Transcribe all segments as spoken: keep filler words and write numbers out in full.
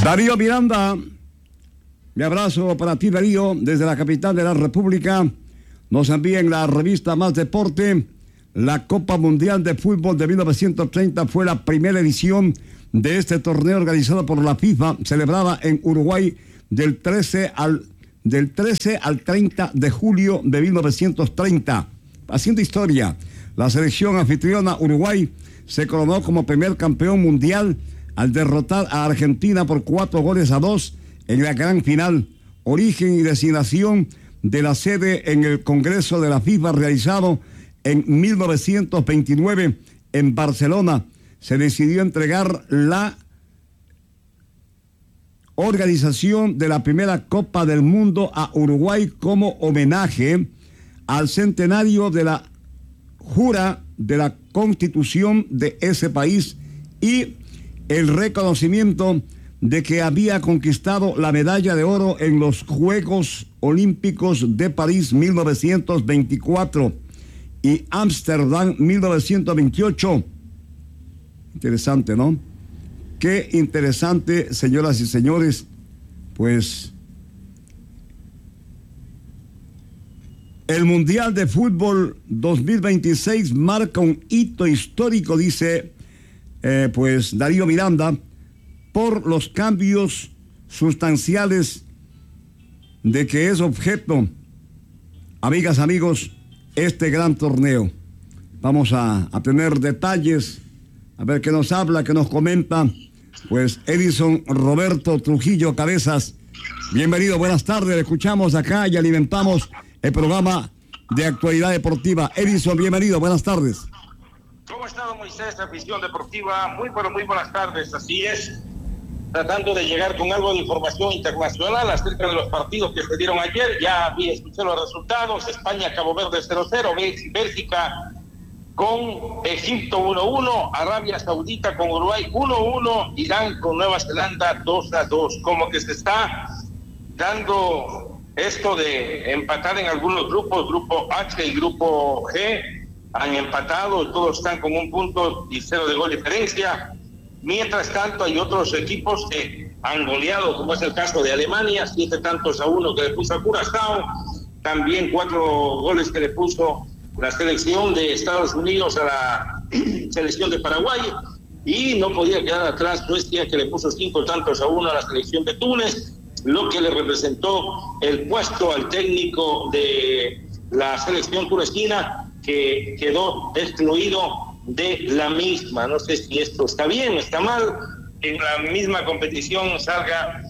Darío Miranda, mi abrazo para ti, Darío, desde la capital de la República. Nos envíen la revista Más Deporte. La Copa Mundial de Fútbol de mil novecientos treinta fue la primera edición de este torneo organizado por la FIFA, celebrada en Uruguay del trece al, del trece al treinta de julio de mil novecientos treinta. Haciendo historia, la selección anfitriona Uruguay se coronó como primer campeón mundial al derrotar a Argentina por cuatro goles a dos en la gran final. Origen y designación de la sede en el Congreso de la FIFA realizado en mil novecientos veintinueve en Barcelona. Se decidió entregar la organización de la primera Copa del Mundo a Uruguay como homenaje al centenario de la jura de la Constitución de ese país y el reconocimiento de que había conquistado la medalla de oro en los Juegos Olímpicos de París mil novecientos veinticuatro y Ámsterdam mil novecientos veintiocho. Interesante, ¿no? Qué interesante, señoras y señores. Pues el Mundial de Fútbol dos mil veintiséis marca un hito histórico, dice eh, pues Darío Miranda, por los cambios sustanciales de que es objeto, amigas, amigos, este gran torneo. Vamos a, a tener detalles, a ver qué nos habla, qué nos comenta, pues Edison Roberto Trujillo Cabezas. Bienvenido, buenas tardes, le escuchamos acá y alimentamos el programa de actualidad deportiva. Edison, bienvenido, buenas tardes. ¿Cómo ha estado, Moisés, afición deportiva? Muy, pero muy buenas tardes, así es. Tratando de llegar con algo de información internacional acerca de los partidos que se dieron ayer. Ya vi, escuché los resultados. España, Cabo Verde cero cero, Bélgica con Egipto uno uno, Arabia Saudita con Uruguay uno uno, Irán con Nueva Zelanda dos a dos. Como que se está dando esto de empatar en algunos grupos, grupo H y grupo G, han empatado, todos están con un punto y cero de gol diferencia. Mientras tanto, hay otros equipos que han goleado, como es el caso de Alemania, siete tantos a uno que le puso a Curazao, también cuatro goles que le puso la selección de Estados Unidos a la selección de Paraguay, y no podía quedar atrás Suecia, que le puso cinco tantos a uno a la selección de Túnez, lo que le representó el puesto al técnico de la selección tunecina, que quedó excluido de la misma. No sé si esto está bien o está mal, en la misma competición salga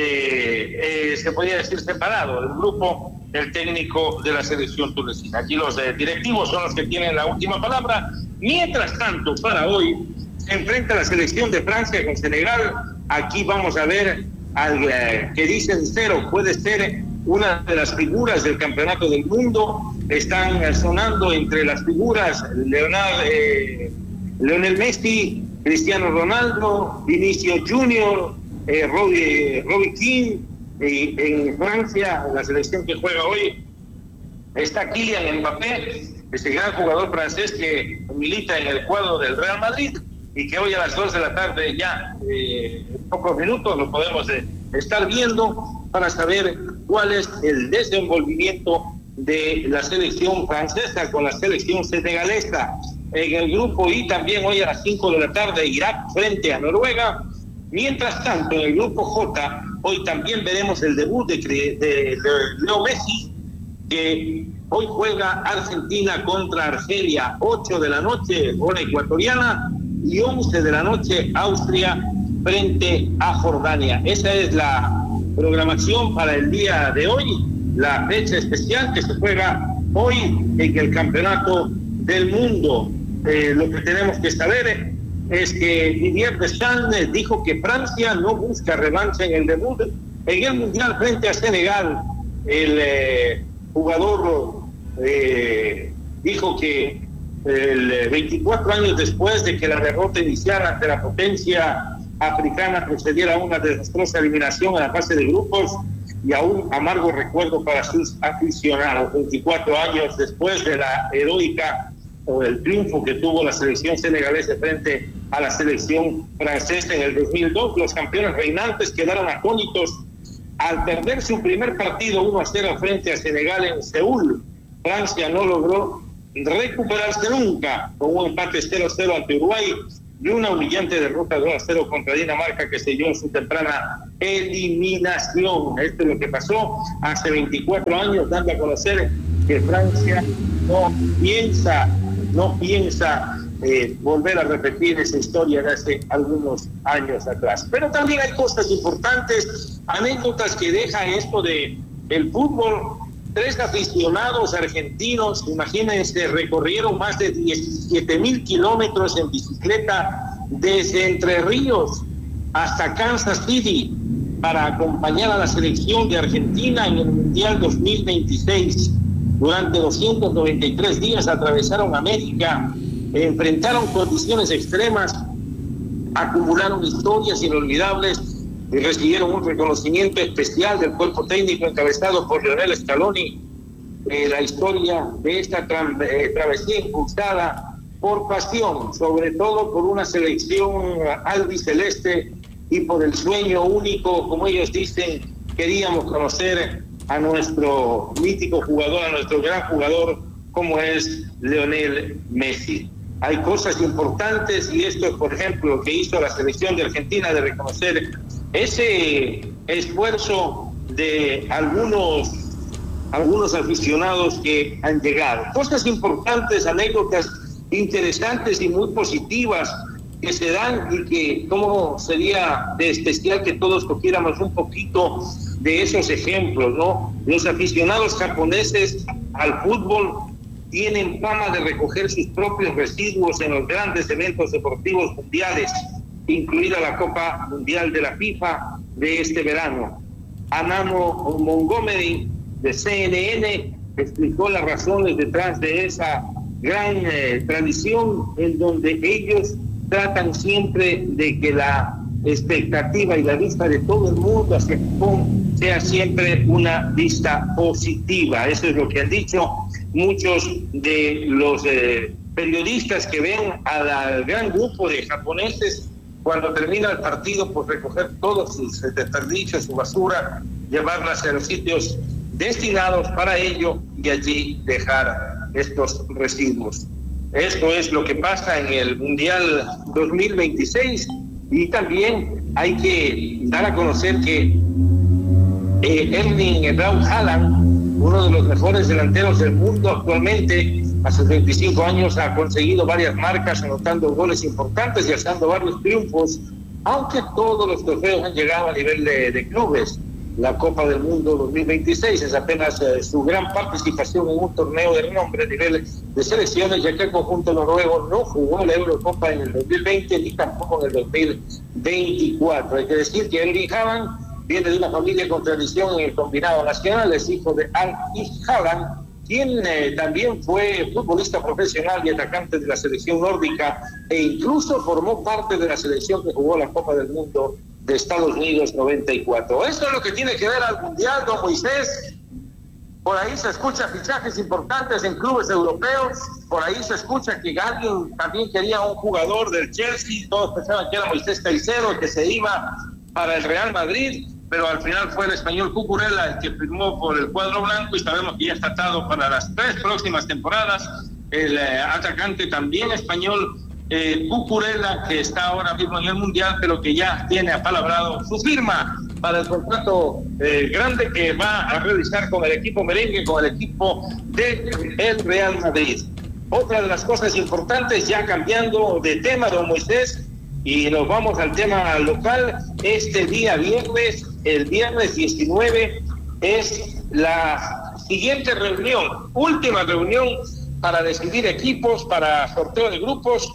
de, eh, se podría decir, separado del grupo el técnico de la selección tunecina. Aquí los eh, directivos son los que tienen la última palabra. Mientras tanto, para hoy se enfrenta la selección de Francia con Senegal. Aquí vamos a ver al eh, que dicen cero, puede ser una de las figuras del campeonato del mundo. Están sonando entre las figuras Leonardo, eh, Lionel Messi, Cristiano Ronaldo, Vinicius Junior, eh, Robbie, Robbie King. Y en Francia, la selección que juega hoy, está Kylian Mbappé, ese gran jugador francés que milita en el cuadro del Real Madrid y que hoy a las dos de la tarde, ya eh, en pocos minutos, lo podemos eh, estar viendo para saber cuál es el desenvolvimiento de la selección francesa con la selección senegalesa. En el grupo I también hoy a las cinco de la tarde, Irak frente a Noruega. Mientras tanto, en el grupo J, hoy también veremos el debut de, de, de Leo Messi, que hoy juega Argentina contra Argelia, ocho de la noche, hora ecuatoriana, y once de la noche, Austria frente a Jordania. Esa es la programación para el día de hoy, la fecha especial que se juega hoy en el Campeonato del Mundo. Eh, lo que tenemos que saber es que Didier Deschamps dijo que Francia no busca revancha en el debut en el Mundial frente a Senegal. El eh, jugador eh, dijo que el, veinticuatro años después de que la derrota inicial ante la potencia africana procediera a una desastrosa eliminación en la fase de grupos, y aún amargo recuerdo para sus aficionados. veinticuatro años después de la heroica o el triunfo que tuvo la selección senegalesa frente a la selección francesa en el dos mil dos. Los campeones reinantes quedaron atónitos al perder su primer partido uno a cero frente a Senegal en Seúl. Francia no logró recuperarse nunca, con un empate cero a cero ante Uruguay y una humillante derrota dos a cero contra Dinamarca, que selló su temprana eliminación. Esto es lo que pasó hace veinticuatro años, dando a conocer que Francia no piensa, no piensa eh, volver a repetir esa historia de hace algunos años atrás. Pero también hay cosas importantes, anécdotas que deja esto de el fútbol. Tres aficionados argentinos, imagínense, recorrieron más de diecisiete mil kilómetros en bicicleta desde Entre Ríos hasta Kansas City para acompañar a la selección de Argentina en el Mundial dos mil veintiséis. Durante doscientos noventa y tres días atravesaron América, enfrentaron condiciones extremas, acumularon historias inolvidables y recibieron un reconocimiento especial del cuerpo técnico encabezado por Lionel Scaloni. Eh, la historia de esta tra- eh, travesía impulsada por pasión, sobre todo por una selección albiceleste y por el sueño único, como ellos dicen, queríamos conocer a nuestro mítico jugador, a nuestro gran jugador, como es Lionel Messi. Hay cosas importantes y esto es, por ejemplo, lo que hizo la selección de Argentina de reconocer ese esfuerzo de algunos, algunos aficionados que han llegado. Cosas importantes, anécdotas interesantes y muy positivas que se dan y que cómo sería de especial que todos cogiéramos un poquito de esos ejemplos, ¿no? Los aficionados japoneses al fútbol tienen fama de recoger sus propios residuos en los grandes eventos deportivos mundiales, incluida la Copa Mundial de la FIFA de este verano. Anamo Montgomery, de C N N, explicó las razones detrás de esa gran eh, tradición, en donde ellos tratan siempre de que la expectativa y la vista de todo el mundo hacia Japón sea siempre una vista positiva. Eso es lo que han dicho muchos de los eh, periodistas que ven al gran grupo de japoneses cuando termina el partido, pues recoger todos sus desperdicios, su basura, llevarlas a los sitios destinados para ello y allí dejar estos residuos. Esto es lo que pasa en el Mundial dos mil veintiséis y también hay que dar a conocer que eh, Erling Braut Haaland, uno de los mejores delanteros del mundo actualmente, a sus veinticinco años ha conseguido varias marcas, anotando goles importantes y alzando varios triunfos, aunque todos los trofeos han llegado a nivel de, de clubes. La Copa del Mundo dos mil veintiséis es apenas eh, su gran participación en un torneo de renombre a nivel de selecciones, ya que el conjunto noruego no jugó la Eurocopa en el dos mil veinte ni tampoco en el dos mil veinticuatro. Hay que decir que Erling Haaland viene de una familia con tradición en el combinado nacional, es hijo de Al-Ish Haaland, quien eh, también fue futbolista profesional y atacante de la selección nórdica e incluso formó parte de la selección que jugó la Copa del Mundo de Estados Unidos noventa y cuatro. Esto es lo que tiene que ver al Mundial, don Moisés. Por ahí se escucha fichajes importantes en clubes europeos, por ahí se escucha que alguien también quería un jugador del Chelsea, todos pensaban que era Moisés Caicedo, que se iba para el Real Madrid, pero al final fue el español Cucurella el que firmó por el cuadro blanco y sabemos que ya está atado para las tres próximas temporadas. El eh, atacante también español, eh, Cucurella, que está ahora mismo en el Mundial, pero que ya tiene apalabrado su firma para el contrato eh, grande que va a realizar con el equipo merengue, con el equipo del Real Madrid. Otra de las cosas importantes, ya cambiando de tema, don Moisés, y nos vamos al tema local, este día viernes, el viernes diecinueve, es la siguiente reunión, última reunión para decidir equipos, para sorteo de grupos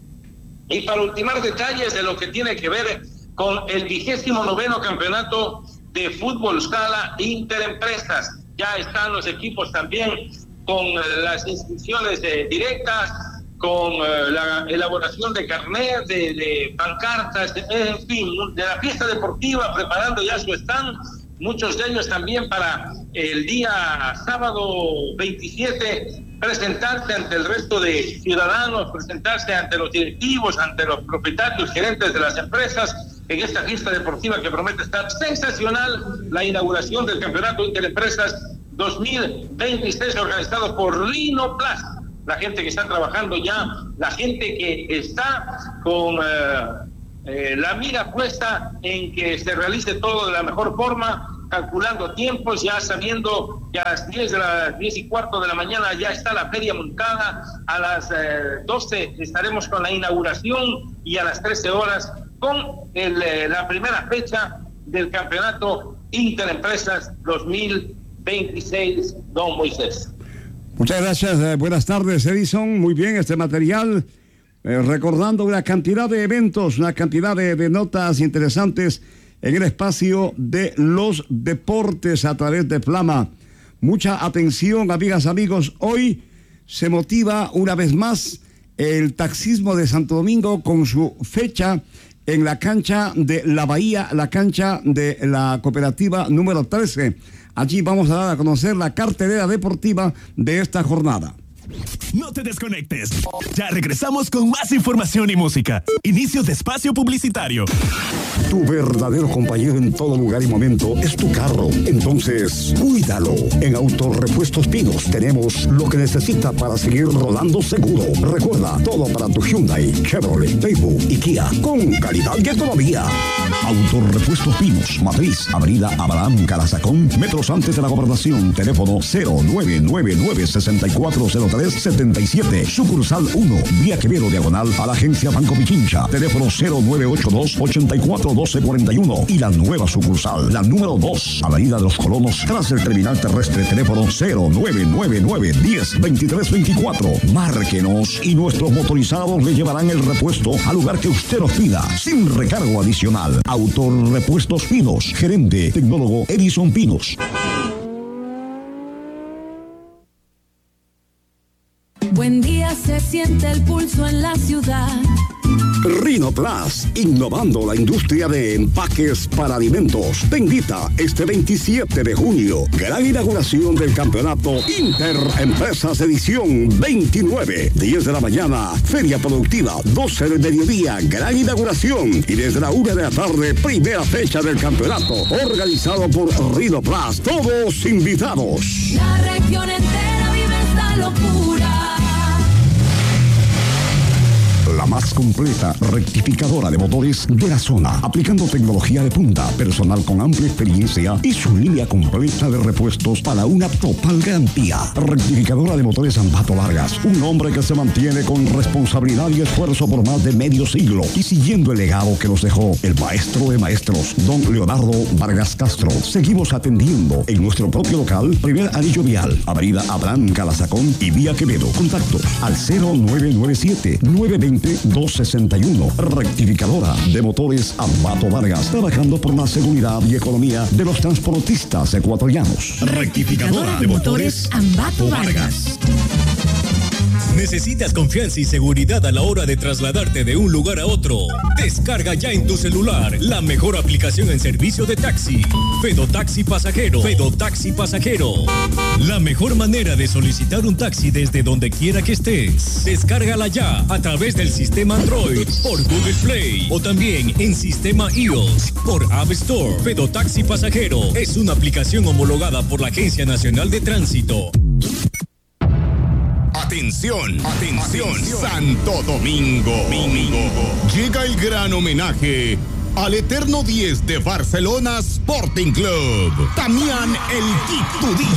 y para ultimar detalles de lo que tiene que ver con el vigésimo noveno campeonato de fútbol sala interempresas. Ya están los equipos también con las inscripciones eh, directas, con eh, la elaboración de carnet, de, de pancartas, de, en fin, de la fiesta deportiva, preparando ya su stand muchos de ellos también para el día sábado veintisiete presentarse ante el resto de ciudadanos, presentarse ante los directivos, ante los propietarios, gerentes de las empresas, en esta fiesta deportiva que promete estar sensacional, la inauguración del Campeonato Interempresas dos mil veintiséis organizado por Rinoplast. La gente que está trabajando ya, la gente que está con eh, eh, la mira puesta en que se realice todo de la mejor forma, calculando tiempos, ya sabiendo que a las diez, de las diez y cuarto de la mañana ya está la feria montada, a las eh, doce estaremos con la inauguración y a las trece horas con el, eh, la primera fecha del Campeonato Interempresas dos mil veintiséis, don Moisés. Muchas gracias, eh, buenas tardes, Edison. Muy bien, este material, eh, recordando una cantidad de eventos, una cantidad de, de notas interesantes en el espacio de los deportes a través de Flama. Mucha atención, amigas, amigos. Hoy se motiva una vez más el taxismo de Santo Domingo con su fecha en la cancha de la Bahía, la cancha de la cooperativa número trece. Allí vamos a dar a conocer la cartelera deportiva de esta jornada. No te desconectes. Ya regresamos con más información y música. Inicio de espacio publicitario. Tu verdadero compañero en todo lugar y momento es tu carro. Entonces, cuídalo. En Autorepuestos Pinos tenemos lo que necesita para seguir rodando seguro. Recuerda, todo para tu Hyundai, Chevrolet, Daewoo y Kia con calidad y economía. Autorepuestos Pinos, Matriz, Avenida Abraham Calazacón, metros antes de la Gobernación. Teléfono cero nueve nueve nueve, seis cuatro cero tres siete siete. Sucursal uno, Vía Quevedo, diagonal a la agencia Banco Pichincha. Teléfono cero nueve ocho dos, ocho cuatro uno dos cuatro uno. Y la nueva sucursal, la número dos, Avenida de los Colonos, tras el terminal terrestre. Teléfono cero nueve nueve nueve, diez, veintitrés veinticuatro. Márquenos y nuestros motorizados le llevarán el repuesto al lugar que usted nos pida, sin recargo adicional. Autorepuestos Pinos, gerente tecnólogo Edison Pinos. Buen día, se siente el pulso en la ciudad. Rinoplast, innovando la industria de empaques para alimentos. Te invita este veintisiete de junio. Gran inauguración del campeonato Interempresas edición veintinueve. diez de la mañana, feria productiva. doce del mediodía, gran inauguración. Y desde la una de la tarde, primera fecha del campeonato. Organizado por Rinoplast. Todos invitados. La región entera vive esta locura. La más completa rectificadora de motores de la zona, aplicando tecnología de punta, personal con amplia experiencia y su línea completa de repuestos para una total garantía. Rectificadora de motores Ambato Vargas, un hombre que se mantiene con responsabilidad y esfuerzo por más de medio siglo y siguiendo el legado que nos dejó el maestro de maestros, don Leonardo Vargas Castro. Seguimos atendiendo en nuestro propio local, primer anillo vial, avenida Abraham Calazacón y Vía Quevedo. Contactos al cero nueve nueve siete, nueve dos cero, dos seis uno. Rectificadora de motores Ambato Vargas, trabajando por la seguridad y economía de los transportistas ecuatorianos. Rectificadora de motores Ambato Vargas. ¿Necesitas confianza y seguridad a la hora de trasladarte de un lugar a otro? Descarga ya en tu celular la mejor aplicación en servicio de taxi. Fedotaxi Pasajero. Fedotaxi Pasajero. La mejor manera de solicitar un taxi desde donde quiera que estés. Descárgala ya a través del sistema Android por Google Play o también en sistema iOS por App Store. Fedotaxi Pasajero es una aplicación homologada por la Agencia Nacional de Tránsito. Atención, atención, Santo Domingo. Domingo. Llega el gran homenaje al eterno diez de Barcelona Sporting Club, Damián el Titudí.